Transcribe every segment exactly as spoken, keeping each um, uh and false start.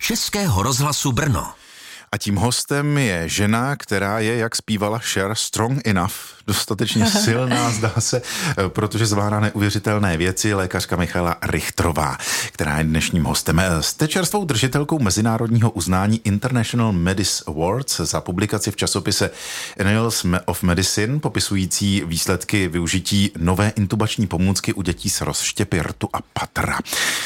Českého rozhlasu Brno. A tím hostem je žena, která je, jak zpívala Cher, strong enough, dostatečně silná, zdá se, protože zvládá neuvěřitelné věci, lékařka Michaela Richtrová, která je dnešním hostem. Jste čerstvou držitelkou mezinárodního uznání International Medis Awards za publikaci v časopise Annals of Medicine, popisující výsledky využití nové intubační pomůcky u dětí s rozštěpy rtu a patra.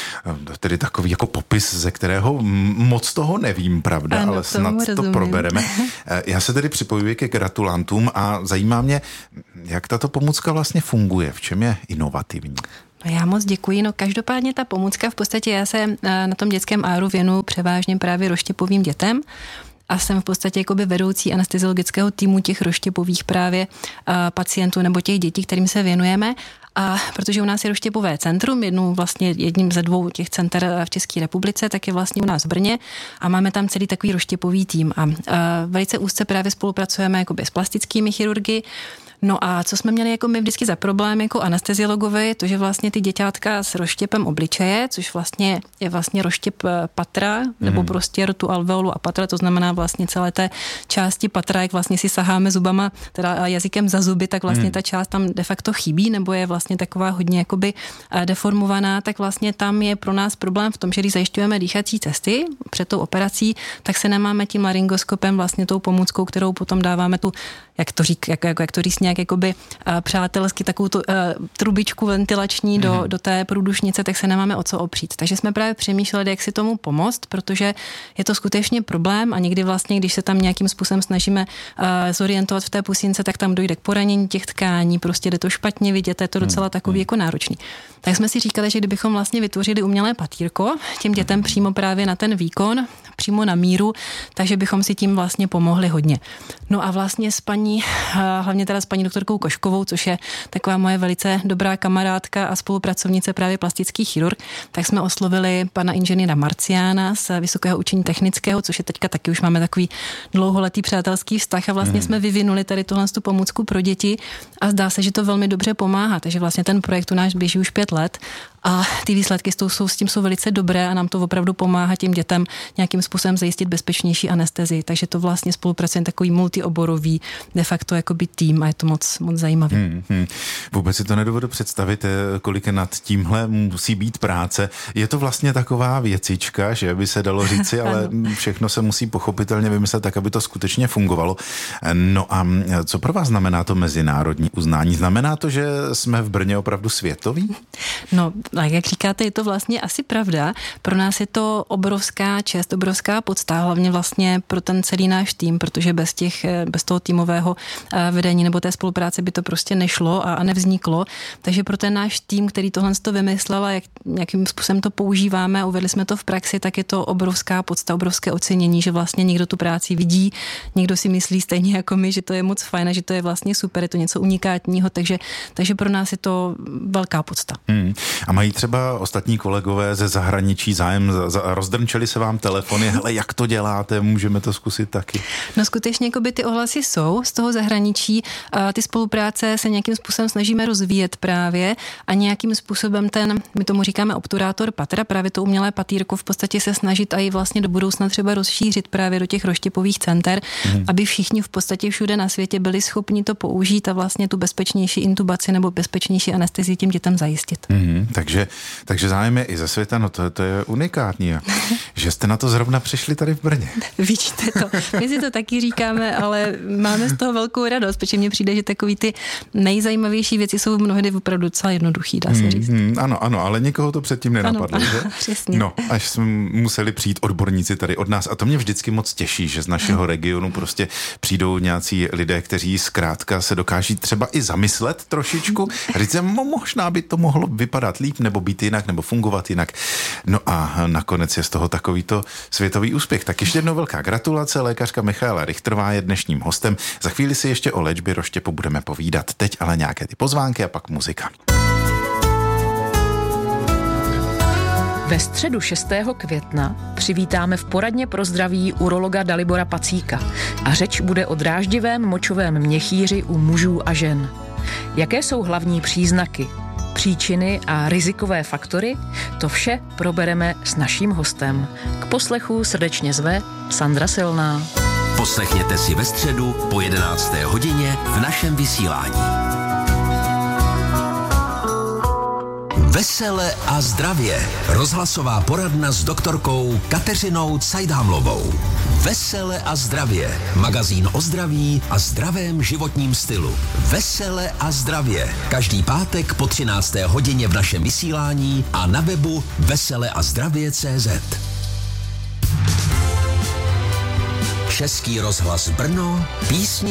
Tedy takový jako popis, ze kterého moc toho nevím, pravda, ano, ale snad to probereme. Já se tedy připojuji ke gratulantům a zajímá mě, jak tato pomůcka vlastně funguje, v čem je inovativní. No já moc děkuji. No každopádně ta pomůcka, v podstatě já se na tom dětském áru věnuju převážně právě rozštěpovým dětem a jsem v podstatě jakoby vedoucí anesteziologického týmu těch rozštěpových právě pacientů nebo těch dětí, kterým se věnujeme. A protože u nás je rozštěpové centrum, jednou vlastně jedním ze dvou těch center v České republice, tak je vlastně u nás v Brně a máme tam celý takový rozštěpový tým. A, a velice úzce právě spolupracujeme jakoby s plastickými chirurgy. No a co jsme měli jako my vždycky za problém jako anesteziologovi, to, že vlastně ty děťátka s rozštěpem obličeje, což vlastně je vlastně rozštěp patra, mm. nebo prostě rtu, alveolu a patra, to znamená vlastně celé té části patra, jak vlastně si saháme zubama, teda jazykem za zuby, tak vlastně mm. ta část tam de facto chybí, nebo je vlastně taková hodně jakoby deformovaná, tak vlastně tam je pro nás problém v tom, že když zajišťujeme dýchací cesty před tou operací, tak se nemáme tím laryngoskopem, vlastně tou pomůckou, kterou potom dáváme tu, jak to řík, jak, jak, jak to říct nějak jakoby uh, přátelsky takovou tu, uh, trubičku ventilační do, mm. do té průdušnice, tak se nemáme o co opřít. Takže jsme právě přemýšleli, jak si tomu pomoct, protože je to skutečně problém a někdy vlastně, když se tam nějakým způsobem snažíme uh, zorientovat v té pusince, tak tam dojde k poranění těch tkání, prostě jde to špatně vidět, je to docela takový mm. jako náročný. Tak jsme si říkali, že kdybychom vlastně vytvořili umělé patýrko těm dětem přímo právě na ten výkon, přímo na míru, takže bychom si tím vlastně pomohli hodně. No a vlastně s paní, hlavně teda s paní doktorkou Koškovou, což je taková moje velice dobrá kamarádka a spolupracovnice právě plastický chirurg, tak jsme oslovili pana inženýra Marciána z Vysokého učení technického, což je teďka taky už máme takový dlouholetý přátelský vztah a vlastně mm. jsme vyvinuli tady tuhle tu pomůcku pro děti a zdá se, že to velmi dobře pomáhá, takže vlastně ten projekt u nás běží už pět let a ty výsledky s, tou, jsou, s tím jsou velice dobré a nám to opravdu pomáhá těm dětem nějakým způsobem zajistit bezpečnější anestezii. Takže to vlastně spolupracujeme takový multioborový de facto jakoby tým a je to moc, moc zajímavé. Hmm, hmm. Vůbec si to nedovedu představit, kolik nad tímhle musí být práce. Je to vlastně taková věcička, že by se dalo říci, ale všechno se musí pochopitelně vymyslet tak, aby to skutečně fungovalo. No a co pro vás znamená to mezinárodní uznání? Znamená to, že jsme v Brně opravdu světoví? No, tak jak říkáte, je to vlastně asi pravda. Pro nás je to obrovská čest, obrovská podsta, hlavně vlastně pro ten celý náš tým, protože bez těch, bez toho týmového vedení nebo té spolupráce by to prostě nešlo a nevzniklo. Takže pro ten náš tým, který tohle to vymyslel a jak, jakým způsobem to používáme a uvedli jsme to v praxi, tak je to obrovská podsta, obrovské ocenění, že vlastně někdo tu práci vidí, někdo si myslí stejně jako my, že to je moc fajn a že to je vlastně super, je to něco unikátního, takže, takže pro nás je to velká podsta. Hmm. A mají třeba ostatní kolegové ze zahraničí zájem, rozdrnčeli se vám telefony, hele, jak to děláte, můžeme to zkusit taky? No skutečně jakoby ty ohlasy jsou z toho zahraničí, a ty spolupráce se nějakým způsobem snažíme rozvíjet právě a nějakým způsobem ten, my tomu říkáme obturátor patra, právě to umělé patýrko v podstatě se snažit a i vlastně do budoucna třeba rozšířit právě do těch rozštěpových center, mm. aby všichni v podstatě všude na světě byli schopni to použít a vlastně tu bezpečnější intubaci nebo bezpečnější anestezii těm dětem zajistit. Mm. Takže, takže zájem je i ze světa, no to, to je unikátní. Že jste na to zrovna přišli tady v Brně. Vidíte to. My si to taky říkáme, ale máme z toho velkou radost, protože mně přijde, že takový ty nejzajímavější věci jsou mnohdy opravdu docela jednoduchý, dá se říct. Mm, ano, ano, ale nikoho to předtím nenapadlo, ano, že? Ano, přesně. No, až jsme museli přijít odborníci tady od nás a to mě vždycky moc těší, že z našeho regionu prostě přijdou nějací lidé, kteří zkrátka se dokáží třeba i zamyslet trošičku a říct, možná by to mohlo vypadat líp, nebo být jinak, nebo fungovat jinak. No a nakonec je z toho takovýto světový úspěch. Tak ještě jednou velká gratulace, lékařka Michaela Richtrová je dnešním hostem. Za chvíli si ještě o léčbě rozštěpu budeme povídat. Teď ale nějaké ty pozvánky a pak muzika. Ve středu šestého května přivítáme v poradně pro zdraví urologa Dalibora Pacíka a řeč bude o dráždivém močovém měchýři u mužů a žen. Jaké jsou hlavní příznaky, příčiny a rizikové faktory? To vše probereme s naším hostem. K poslechu srdečně zve Sandra Silná. Poslechněte si ve středu po jedenácté hodině v našem vysílání. Vesele a zdravě. Rozhlasová poradna s doktorkou Kateřinou Cajdhamlovou. Vesele a zdravě. Magazín o zdraví a zdravém životním stylu. Vesele a zdravě. Každý pátek po třinácté hodině v našem vysílání a na webu veseleazdravě tečka cé zet. Český rozhlas Brno, písni